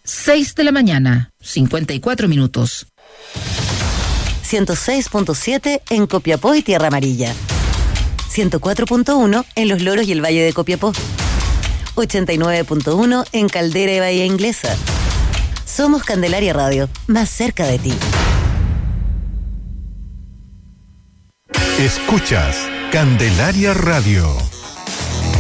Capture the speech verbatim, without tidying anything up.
seis de la mañana, cincuenta y cuatro minutos. ciento seis punto siete en Copiapó y Tierra Amarilla. ciento cuatro punto uno en Los Loros y el Valle de Copiapó. ochenta y nueve punto uno en Caldera y Bahía Inglesa. Somos Candelaria Radio, más cerca de ti. Escuchas Candelaria Radio.